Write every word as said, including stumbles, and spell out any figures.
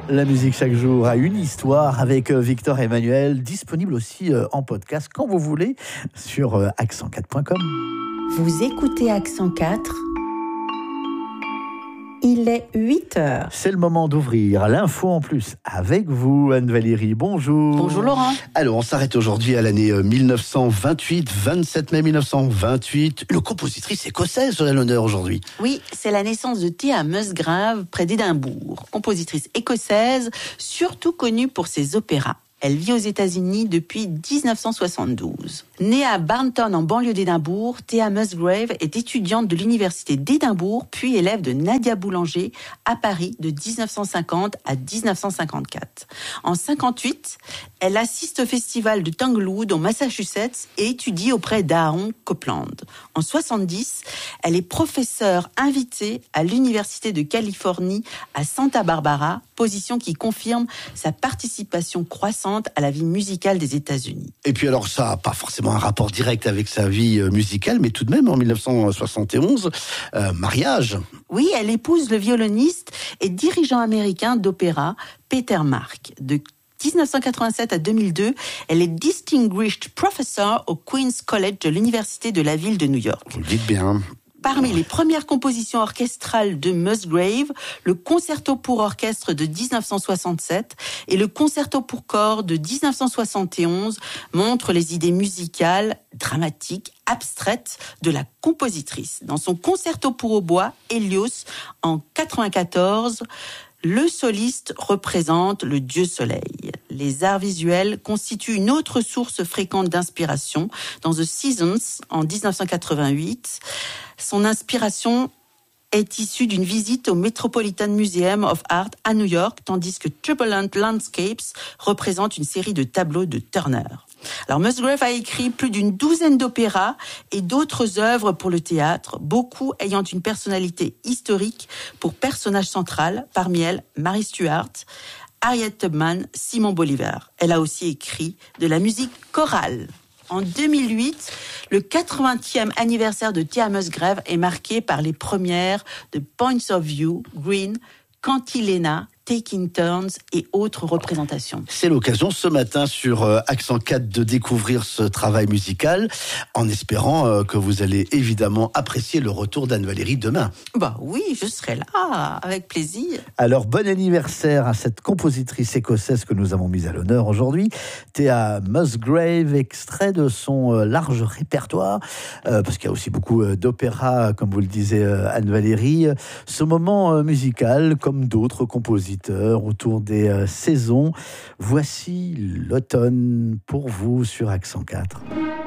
La musique chaque jour a une histoire avec Victor Emmanuel, disponible aussi en podcast quand vous voulez sur accent quatre point com. Vous écoutez Accent quatre. Il est huit heures. C'est le moment d'ouvrir l'info en plus avec vous, Anne-Valérie. Bonjour. Bonjour Laurent. Alors, on s'arrête aujourd'hui à l'année mille neuf cent vingt-huit, vingt-sept mai mille neuf cent vingt-huit. Une compositrice écossaise à l'honneur aujourd'hui. Oui, c'est la naissance de Thea Musgrave près d'Édimbourg. Compositrice écossaise, surtout connue pour ses opéras. Elle vit aux États-Unis depuis dix-neuf cent soixante-douze. Née à Barnton, en banlieue d'Édimbourg, Thea Musgrave est étudiante de l'université d'Édimbourg, puis élève de Nadia Boulanger à Paris de dix-neuf cent cinquante à dix-neuf cent cinquante-quatre. En cinquante-huit, elle assiste au festival de Tanglewood, en Massachusetts, et étudie auprès d'Aaron Copland. En soixante-dix, elle est professeure invitée à l'université de Californie à Santa Barbara, position qui confirme sa participation croissante à la vie musicale des États-Unis. Et puis alors, ça n'a pas forcément un rapport direct avec sa vie musicale, mais tout de même, en mille neuf cent soixante et onze, euh, mariage. Oui, elle épouse le violoniste et dirigeant américain d'opéra Peter Mark. De dix-neuf cent quatre-vingt-sept à deux mille deux, elle est Distinguished Professor au Queen's College de l'Université de la ville de New York. Vous le dites bien. Parmi les premières compositions orchestrales de Musgrave, le concerto pour orchestre de dix-neuf cent soixante-sept et le concerto pour corps de dix-neuf cent soixante et onze montrent les idées musicales, dramatiques, abstraites de la compositrice. Dans son concerto pour hautbois, Hélios, en quatre-vingt-quatorze, le soliste représente le dieu soleil. Les arts visuels constituent une autre source fréquente d'inspiration. Dans The Seasons, en dix-neuf cent quatre-vingt-huit, son inspiration est issue d'une visite au Metropolitan Museum of Art à New York, tandis que Turbulent Landscapes représente une série de tableaux de Turner. Alors Musgrave a écrit plus d'une douzaine d'opéras et d'autres œuvres pour le théâtre, beaucoup ayant une personnalité historique pour personnage central, parmi elles Mary Stuart, Harriet Tubman, Simon Bolivar. Elle a aussi écrit de la musique chorale. En deux mille huit, le quatre-vingtième anniversaire de Thea Musgrave est marqué par les premières de Points of View, Green, Cantilena, Taking Turns et autres représentations. C'est l'occasion ce matin sur euh, Accent quatre de découvrir ce travail musical, en espérant euh, que vous allez évidemment apprécier le retour d'Anne-Valérie demain. Bah oui, je serai là, avec plaisir. Alors, bon anniversaire à cette compositrice écossaise que nous avons mise à l'honneur aujourd'hui, Thea Musgrave, extrait de son euh, large répertoire, euh, parce qu'il y a aussi beaucoup euh, d'opéras, comme vous le disiez euh, Anne-Valérie. Ce moment euh, musical, comme d'autres compositeurs, autour des euh, saisons. Voici l'automne pour vous sur Accent quatre.